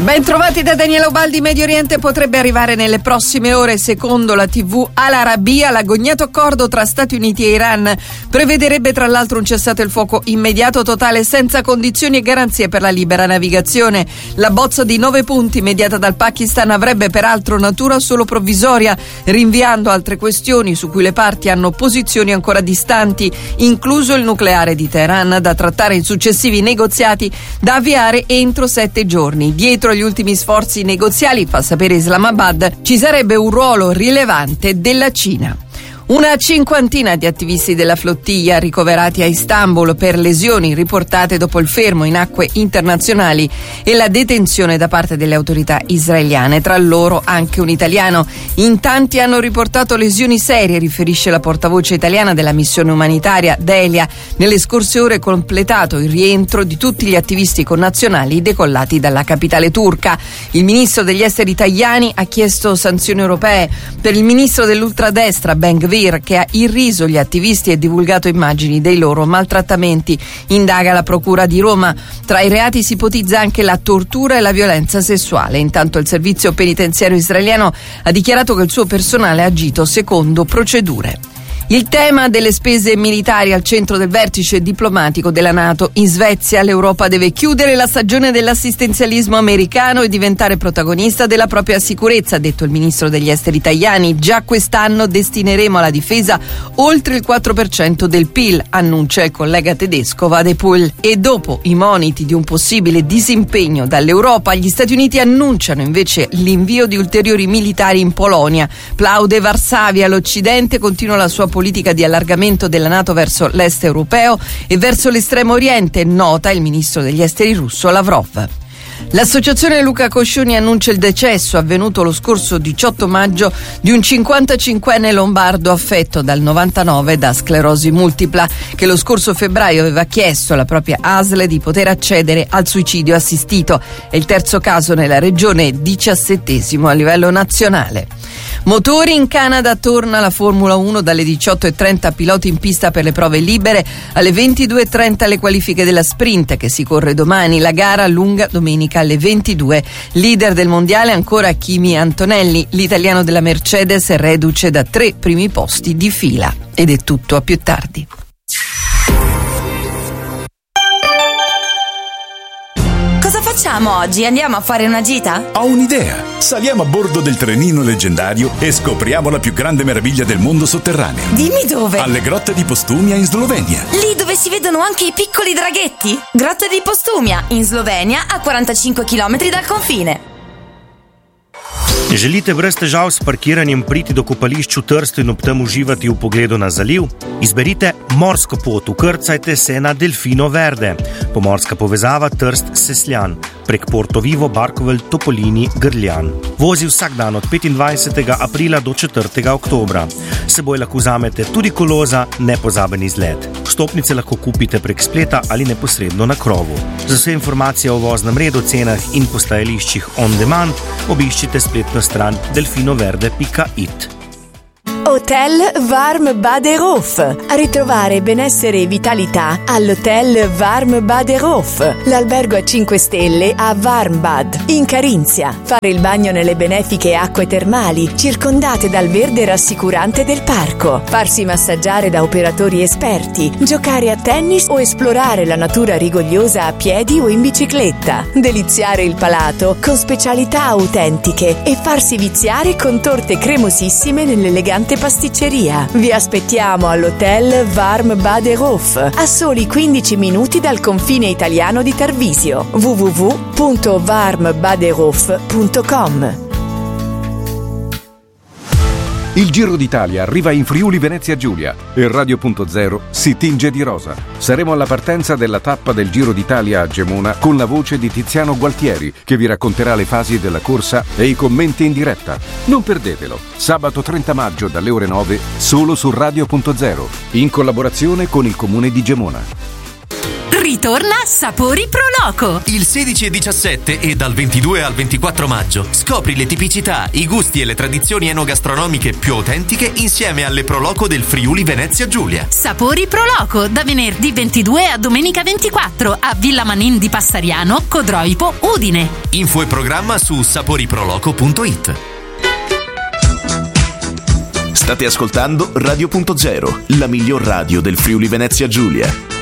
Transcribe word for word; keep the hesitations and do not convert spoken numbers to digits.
Ben trovati da Daniela Ubaldi. Medio Oriente potrebbe arrivare nelle prossime ore. Secondo la tivù Al Arabiya, l'agognato accordo tra Stati Uniti e Iran prevederebbe tra l'altro un cessate il fuoco immediato, totale, senza condizioni e garanzie per la libera navigazione. La bozza di nove punti mediata dal Pakistan avrebbe peraltro natura solo provvisoria, rinviando altre questioni su cui le parti hanno posizioni ancora distanti, incluso il nucleare di Teheran, da trattare in successivi negoziati da avviare entro sette giorni. Dietro agli ultimi sforzi negoziali, fa sapere Islamabad, ci sarebbe un ruolo rilevante della Cina. Una cinquantina di attivisti della flottiglia ricoverati a Istanbul per lesioni riportate dopo il fermo in acque internazionali e la detenzione da parte delle autorità israeliane, tra loro anche un italiano. In tanti hanno riportato lesioni serie, riferisce la portavoce italiana della missione umanitaria Delia. Nelle scorse ore è completato il rientro di tutti gli attivisti connazionali decollati dalla capitale turca. Il ministro degli esteri Tajani ha chiesto sanzioni europee per il ministro dell'ultradestra Ben Gvir, che ha irriso gli attivisti e divulgato immagini dei loro maltrattamenti. Indaga la procura di Roma. Tra i reati si ipotizza anche la tortura e la violenza sessuale. Intanto il servizio penitenziario israeliano ha dichiarato che il suo personale ha agito secondo procedure. Il tema delle spese militari al centro del vertice diplomatico della NATO. In Svezia l'Europa deve chiudere la stagione dell'assistenzialismo americano e diventare protagonista della propria sicurezza, ha detto il ministro degli esteri Tajani. Già quest'anno destineremo alla difesa oltre il quattro per cento del P I L, annuncia il collega tedesco Vadepul. E dopo i moniti di un possibile disimpegno dall'Europa, gli Stati Uniti annunciano invece l'invio di ulteriori militari in Polonia. Plaude Varsavia, l'Occidente continua la sua politica di allargamento della NATO verso l'est europeo e verso l'estremo oriente, nota il ministro degli esteri russo Lavrov. L'associazione Luca Coscioni annuncia il decesso avvenuto lo scorso diciotto maggio di un cinquantacinquenne lombardo affetto dal novantanove da sclerosi multipla, che lo scorso febbraio aveva chiesto alla propria A S L di poter accedere al suicidio assistito. È il terzo caso nella regione, diciassettesimo a livello nazionale. Motori, in Canada torna la Formula uno dalle diciotto e trenta, piloti in pista per le prove libere, alle ventidue e trenta le qualifiche della sprint che si corre domani, la gara lunga domenica alle ventidue. Leader del mondiale ancora Kimi Antonelli, l'italiano della Mercedes è reduce da tre primi posti di fila. Ed è tutto, a più tardi. Cosa facciamo oggi? Andiamo a fare una gita? Ho un'idea! Saliamo a bordo del trenino leggendario e scopriamo la più grande meraviglia del mondo sotterraneo. Dimmi dove! Alle grotte di Postumia in Slovenia. Lì dove si vedono anche i piccoli draghetti? Grotte di Postumia, in Slovenia, a quarantacinque chilometri dal confine. Želite brez težav s parkiranjem priti do kopališč v Trstu in ob tem uživati v pogledu na zaliv? Izberite morsko pot, vkrcajte se na Delfino Verde. Pomorska povezava Trst-Sesljan prek Porto Vivo, Barkovelj, Topolini, Grljan. Vozi vsak dan od petindvajsetega aprila do četrtega oktobra. S seboj lahko vzamete tudi kolo za nepozaben izlet. Vstopnice lahko kupite prek spleta ali neposredno na krovu. Za vse informacije o voznem redu, cenah in postajališčih on demand obiščite spletno stran delfinoverde pika it. Hotel Warm Badehof. A ritrovare benessere e vitalità all'Hotel Warm Badehof, l'albergo a cinque stelle a Warmbad, in Carinzia. Fare il bagno nelle benefiche acque termali, circondate dal verde rassicurante del parco. Farsi massaggiare da operatori esperti, giocare a tennis o esplorare la natura rigogliosa a piedi o in bicicletta. Deliziare il palato con specialità autentiche e farsi viziare con torte cremosissime nell'elegante pasticceria. Vi aspettiamo all'Hotel Warm Badehof, a soli quindici minuti dal confine italiano di Tarvisio. w w w punto warm badehof punto com. Il Giro d'Italia arriva in Friuli Venezia Giulia e Radio Punto Zero si tinge di rosa. Saremo alla partenza della tappa del Giro d'Italia a Gemona con la voce di Tiziano Gualtieri, che vi racconterà le fasi della corsa e i commenti in diretta. Non perdetelo, sabato trenta maggio dalle ore nove solo su Radio Punto Zero, in collaborazione con il Comune di Gemona. Ritorna Sapori Pro Loco. Il sedici e diciassette e dal ventidue al ventiquattro maggio scopri le tipicità, i gusti e le tradizioni enogastronomiche più autentiche insieme alle Pro Loco del Friuli Venezia Giulia. Sapori Pro Loco da venerdì ventidue a domenica ventiquattro a Villa Manin di Passariano, Codroipo, Udine. Info e programma su saporiproloco punto it. State ascoltando Radio punto zero, la miglior radio del Friuli Venezia Giulia.